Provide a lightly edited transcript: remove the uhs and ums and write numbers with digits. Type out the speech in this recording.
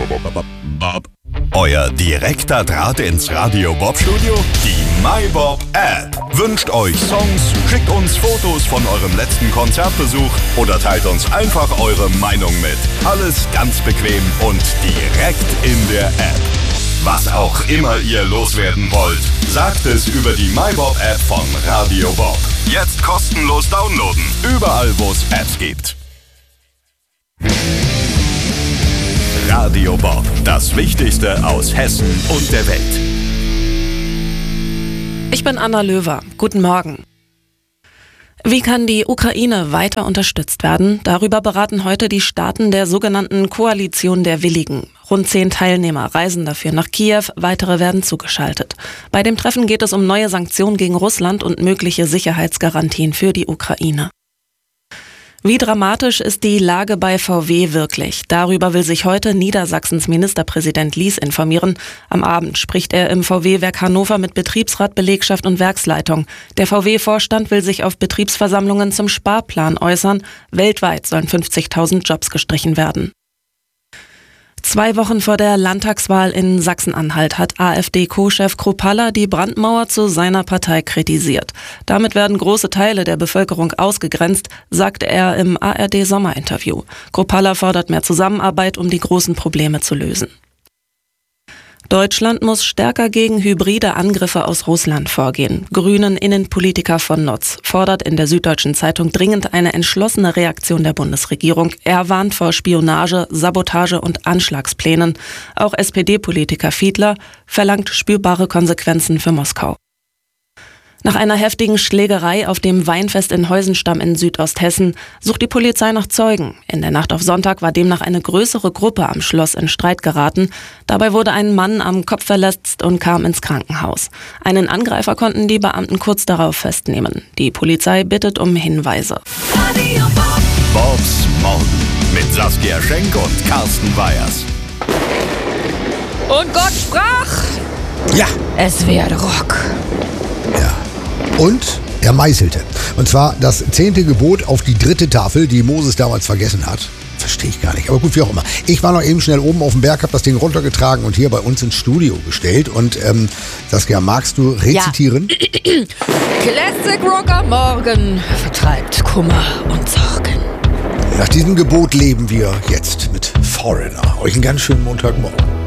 Bob. Euer direkter Draht ins Radio Bob Studio? Die MyBob App. Wünscht euch Songs, schickt uns Fotos von eurem letzten Konzertbesuch oder teilt uns einfach eure Meinung mit. Alles ganz bequem und direkt in der App. Was auch immer ihr loswerden wollt, sagt es über die MyBob App von Radio Bob. Jetzt kostenlos downloaden, überall wo es Apps gibt. Radio Bob, das Wichtigste aus Hessen und der Welt. Ich bin Anna Löwer. Guten Morgen. Wie kann die Ukraine weiter unterstützt werden? Darüber beraten heute die Staaten der sogenannten Koalition der Willigen. Rund 10 Teilnehmer reisen dafür nach Kiew, weitere werden zugeschaltet. Bei dem Treffen geht es um neue Sanktionen gegen Russland und mögliche Sicherheitsgarantien für die Ukraine. Wie dramatisch ist die Lage bei VW wirklich? Darüber will sich heute Niedersachsens Ministerpräsident Lies informieren. Am Abend spricht er im VW-Werk Hannover mit Betriebsrat, Belegschaft und Werksleitung. Der VW-Vorstand will sich auf Betriebsversammlungen zum Sparplan äußern. Weltweit sollen 50.000 Jobs gestrichen werden. 2 Wochen vor der Landtagswahl in Sachsen-Anhalt hat AfD-Co-Chef Kruppalla die Brandmauer zu seiner Partei kritisiert. Damit werden große Teile der Bevölkerung ausgegrenzt, sagte er im ARD-Sommerinterview. Kruppalla fordert mehr Zusammenarbeit, um die großen Probleme zu lösen. Deutschland muss stärker gegen hybride Angriffe aus Russland vorgehen. Grünen-Innenpolitiker von Notz fordert in der Süddeutschen Zeitung dringend eine entschlossene Reaktion der Bundesregierung. Er warnt vor Spionage, Sabotage und Anschlagsplänen. Auch SPD-Politiker Fiedler verlangt spürbare Konsequenzen für Moskau. Nach einer heftigen Schlägerei auf dem Weinfest in Heusenstamm in Südosthessen sucht die Polizei nach Zeugen. In der Nacht auf Sonntag war demnach eine größere Gruppe am Schloss in Streit geraten. Dabei wurde ein Mann am Kopf verletzt und kam ins Krankenhaus. Einen Angreifer konnten die Beamten kurz darauf festnehmen. Die Polizei bittet um Hinweise. Bobs Morgen mit Saskia Schenk und Carsten Weyers. Und Gott sprach, Ja, es werde Rock. ja. Und er meißelte. Und zwar das 10. Gebot auf die 3. Tafel, die Moses damals vergessen hat. Verstehe ich gar nicht. Aber gut, wie auch immer. Ich war noch eben schnell oben auf dem Berg, habe das Ding runtergetragen und hier bei uns ins Studio gestellt. Und Saskia, magst du rezitieren? Ja. Classic Rock am Morgen vertreibt Kummer und Sorgen. Nach diesem Gebot leben wir jetzt mit Foreigner. Euch einen ganz schönen Montagmorgen.